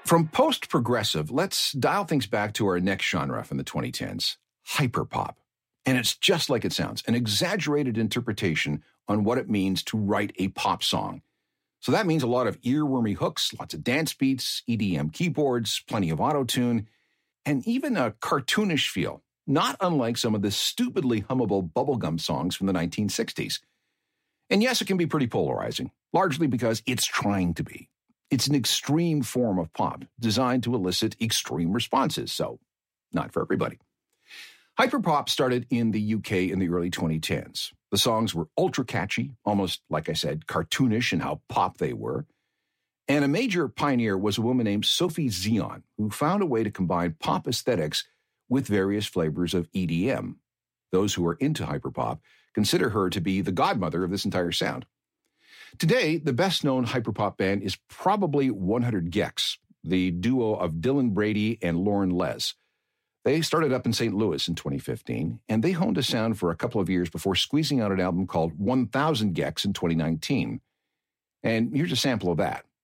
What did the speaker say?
From post-progressive, let's dial things back to our next genre from the 2010s, hyperpop. And it's just like it sounds, an exaggerated interpretation on what it means to write a pop song. So that means a lot of earwormy hooks, lots of dance beats, EDM keyboards, plenty of auto-tune, and even a cartoonish feel, not unlike some of the stupidly hummable bubblegum songs from the 1960s. And yes, it can be pretty polarizing, largely because it's trying to be. It's an extreme form of pop designed to elicit extreme responses, so not for everybody. Hyperpop started in the UK in the early 2010s. The songs were ultra catchy, almost, like I said, cartoonish in how pop they were. And a major pioneer was a woman named Sophie Zion, who found a way to combine pop aesthetics with various flavors of EDM. Those who are into hyperpop consider her to be the godmother of this entire sound. Today, the best-known hyperpop band is probably 100 gecs, the duo of Dylan Brady and Lauren Les. They started up in St. Louis in 2015, and they honed a sound for a couple of years before squeezing out an album called 1000 gecs in 2019. And here's a sample of that.